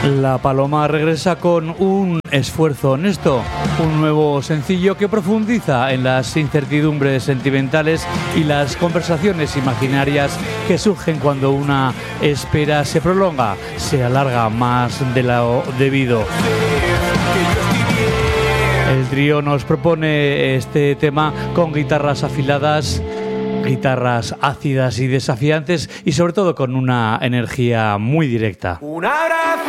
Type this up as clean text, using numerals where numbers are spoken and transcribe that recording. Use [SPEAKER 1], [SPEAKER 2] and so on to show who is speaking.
[SPEAKER 1] La Paloma regresa con un esfuerzo honesto, un nuevo sencillo que profundiza en las incertidumbres sentimentales y las conversaciones imaginarias que surgen cuando una espera se prolonga, se alarga más de lo debido. El trío nos propone este tema con guitarras afiladas, guitarras ácidas y desafiantes y sobre todo con una energía muy directa.
[SPEAKER 2] Un abrazo.